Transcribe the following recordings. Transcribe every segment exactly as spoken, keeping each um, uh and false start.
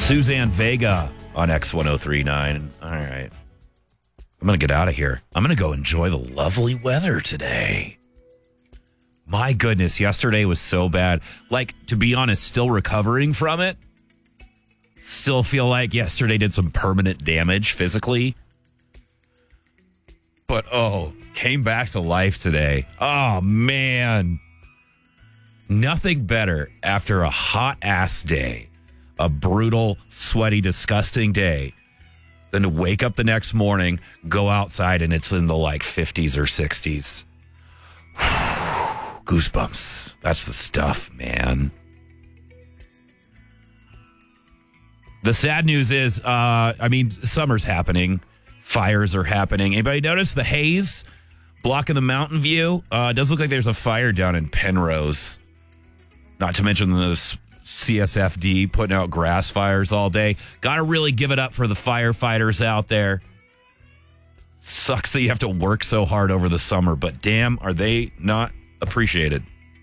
Suzanne Vega on X ten thirty-nine. All right. I'm going to get out of here. I'm going to go enjoy the lovely weather today. My goodness, yesterday was so bad. Like, to be honest, still recovering from it. Still feel like yesterday did some permanent damage physically. But, oh, came back to life today. Oh, man. Nothing better after a hot-ass day, a brutal, sweaty, disgusting day, than to wake up the next morning, go outside, and it's in the, like, fifties or sixties. Goosebumps. That's the stuff, man. The sad news is, uh, I mean, summer's happening. Fires are happening. Anybody notice the haze blocking the mountain view? Uh, it does look like there's a fire down in Penrose. Not to mention the C S F D putting out grass fires all day. Got to really give it up for the firefighters out there. Sucks that you have to work so hard over the summer, but damn, are they not appreciated?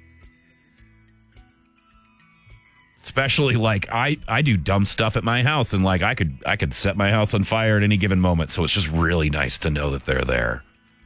Especially like I, I do dumb stuff at my house, and like I could I could set my house on fire at any given moment. So it's just really nice to know that they're there.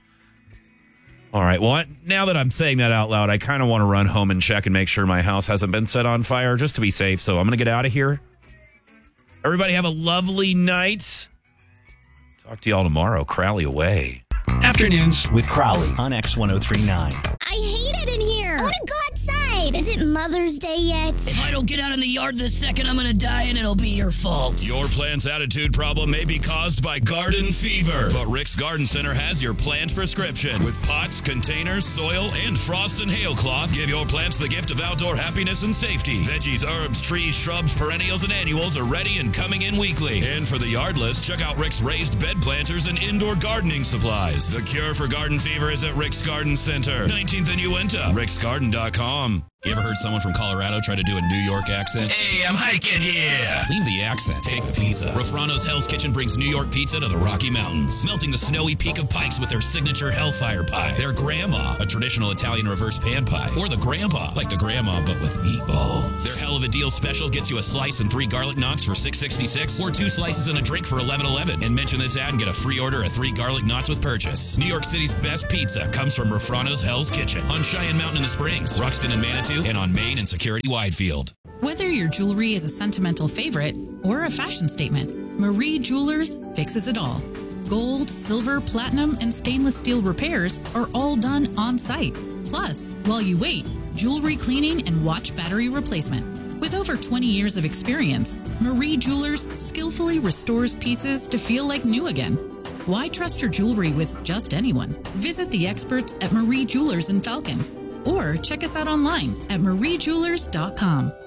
All right. Well, now that I'm saying that out loud, I kind of want to run home and check and make sure my house hasn't been set on fire just to be safe. So I'm going to get out of here. Everybody have a lovely night. Talk to y'all tomorrow. Crowley away. Afternoons with Crowley on X ten thirty-nine. I hate it in here. I want to go outside. Is it Mother's Day yet? If I don't get out in the yard this second, I'm going to die, and it'll be your fault. Your plant's attitude problem may be caused by garden fever, but Rick's Garden Center has your plant prescription. With pots, containers, soil, and frost and hail cloth, give your plants the gift of outdoor happiness and safety. Veggies, herbs, trees, shrubs, perennials, and annuals are ready and coming in weekly. And for the yardless, check out Rick's raised bed planters and indoor gardening supplies. The cure for garden fever is at Rick's Garden Center, nineteenth and Uinta, ricks garden dot com. You ever heard someone from Colorado try to do a New York accent? Hey, I'm hiking here. Leave the accent. Take the pizza. Refrano's Hell's Kitchen brings New York pizza to the Rocky Mountains, melting the snowy peak of Pikes with their signature Hellfire Pie, their Grandma, a traditional Italian reverse pan pie, or the Grandpa, like the Grandma but with meatballs. Their Hell of a Deal special gets you a slice and three garlic knots for six sixty-six, or two slices and a drink for eleven eleven. And mention this ad and get a free order of three garlic knots with purchase. New York City's best pizza comes from Refrano's Hell's Kitchen on Cheyenne Mountain in the Springs, Ruxton and Manitou, and on Main and Security Widefield. Whether your jewelry is a sentimental favorite or a fashion statement, Marie Jewelers fixes it all. Gold, silver, platinum, and stainless steel repairs are all done on site. Plus, while you wait, jewelry cleaning and watch battery replacement. With over twenty years of experience, Marie Jewelers skillfully restores pieces to feel like new again. Why trust your jewelry with just anyone? Visit the experts at Marie Jewelers in Falcon, or check us out online at marie jewelers dot com.